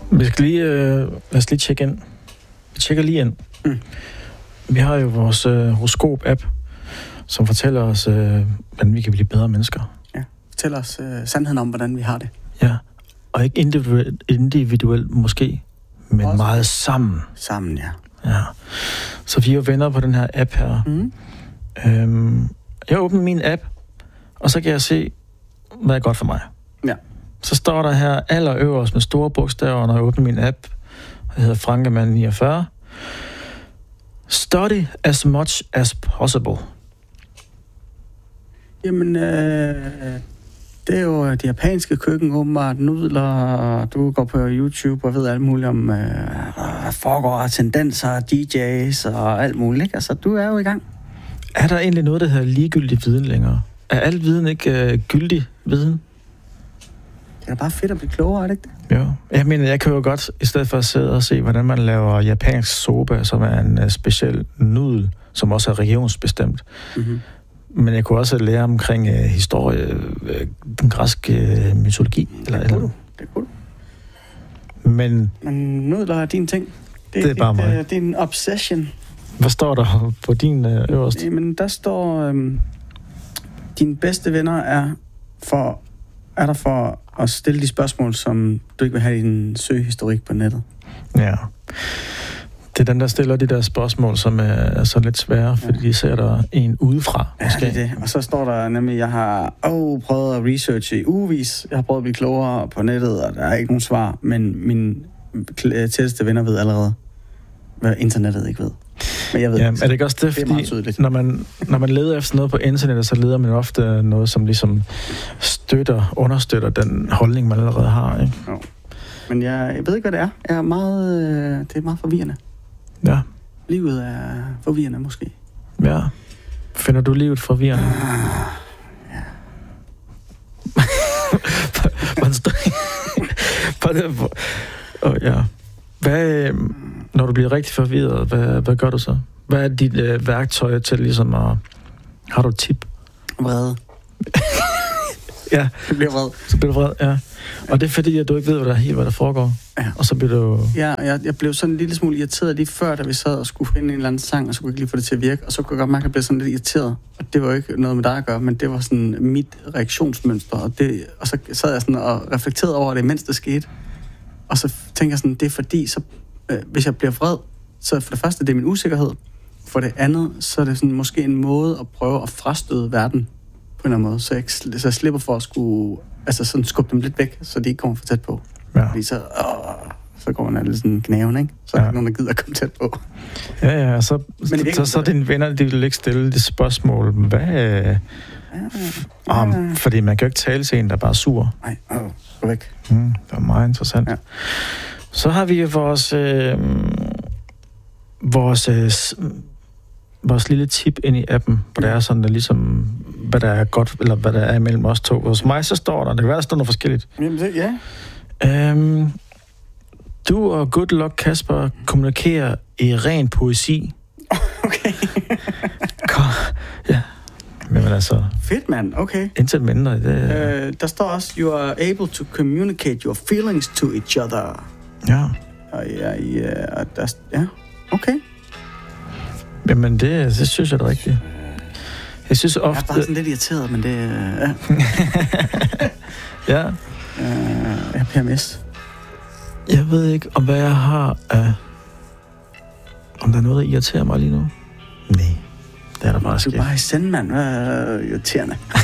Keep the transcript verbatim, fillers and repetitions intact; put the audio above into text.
Vi skal lige, øh, lad os lige tjekke ind. Vi tjekker lige ind. Mm. Vi har jo vores øh, horoskop-app, som fortæller os, øh, hvordan vi kan blive bedre mennesker. Ja, fortæller os øh, sandheden om, hvordan vi har det. Ja, og ikke individuelt, individuelt måske, men også meget sammen. Sammen, ja. Ja. Så vi er jo venner på den her app her. Mm. Øhm, jeg åbner min app, og så kan jeg se, hvad er godt for mig. Ja. Så står der her allerøverst med store bogstaver, når jeg åbner min app. Jeg hedder Frankemann niogfyrre. Study as much as possible. Jamen, øh, det er jo det japanske køkken, åbenbart nudler, og du går på YouTube og ved alt muligt om, øh, hvad foregår, tendenser, D J's og alt muligt, ikke? Altså, du er jo i gang. Er der egentlig noget, der hedder ligegyldig viden længere? Er al viden ikke øh, gyldig viden? Det er bare fedt at blive klogere, er det ikke det? Jo. Jeg mener, jeg kan jo godt, i stedet for at sidde og se, hvordan man laver japansk soba, som er en uh, speciel nudel, som også er regionsbestemt. Mm-hmm. Men jeg kunne også lære omkring uh, historie, uh, den græske uh, mytologi. Det eller, kunne eller. du, det kunne du. Men... Men nudler er din ting. Det, det er bare dit, mig. Det er en obsession. Hvad står der på din uh, øverste? Jamen, der står, øhm, dine bedste venner er, for, er der for at stille de spørgsmål, som du ikke vil have i din søgehistorik på nettet. Ja. Det er den, der stiller de der spørgsmål, som er så lidt svære, fordi de ser der en udefra. Måske. Ja, det er det. Og så står der nemlig, jeg har oh, prøvet at researche i ugevis. Jeg har prøvet at blive klogere på nettet, og der er ikke nogen svar. Men mine tætteste venner ved allerede, hvad internettet ikke ved. Men jeg ved, ja, er det ikke også det, det fordi når man, når man leder efter noget på internettet, så leder man ofte noget, som ligesom støtter, understøtter den holdning, man allerede har, ikke? Jo. Men jeg, jeg ved ikke, hvad det er. Jeg er meget, øh, det er meget forvirrende. Ja. Livet er forvirrende, måske. Ja. Finder du livet forvirrende? Ah, ja. Hvordan står det? Åh, ja. Hvad, når du bliver rigtig forvirret, hvad, hvad gør du så? Hvad er dit øh, værktøj til ligesom at... Har du et tip? Vrede. Ja. Det bliver vred. Så bliver du vred, ja. Og det er fordi, at du ikke ved, hvad der, helt, hvad der foregår. Ja. Og så bliver du... Ja, jeg, jeg blev sådan en lille smule irriteret lige før, da vi sad og skulle finde en eller anden sang, og så kunne jeg ikke lige få det til at virke. Og så kunne jeg godt mærke, at jeg blev sådan lidt irriteret. Og det var jo ikke noget med dig at gøre, men det var sådan mit reaktionsmønster. Og, det, og så sad jeg sådan og reflekterede over det, mens det skete. Og så tænker jeg sådan, det er fordi, så, øh, hvis jeg bliver vred, så for det første, det er min usikkerhed. For det andet, så er det sådan måske en måde at prøve at frastøde verden på en eller anden måde. Så jeg, så jeg slipper for at skulle, altså sådan skubbe dem lidt væk, så de ikke kommer for tæt på. Ja. Fordi så, åh, så går man lidt sådan knæven, ikke? Så er der ja. Nogen, der gider at komme tæt på. Ja, ja, så, så, så, så dine venner, de vil ikke stille de spørgsmål. Hvad? Ja, ja. Om, fordi man kan jo ikke tale til en, der er bare sur. Nej, åh, gå væk. Mm, det var meget interessant. Ja. Så har vi vores, øh, vores, øh, vores lille tip ind i appen, hvor der er sådan, der ligesom, hvad der er godt, eller hvad der er imellem os to. Hos mig, så står der, det kan være, der står noget forskelligt. Jamen det, ja. Øhm, du og Good Luck Kasper kommunikerer i ren poesi. Okay. Kom, ja. Men altså... Fedt, mand. Okay. Intet mindre. Det... Øh, der står også, you are able to communicate your feelings to each other. Ja. Og ja, ja, der, ja. Okay. Jamen, det, det synes jeg er rigtigt. Jeg synes ofte... Jeg er bare sådan lidt irriteret, men det... Ja. Ja. Øh, jeg har P M S. Jeg ved ikke, om hvad jeg har af... Om der er noget, der irriterer mig lige nu. Nej. Det er der faktisk ikke. Du er bare i send, mand. Hvad er irriterende?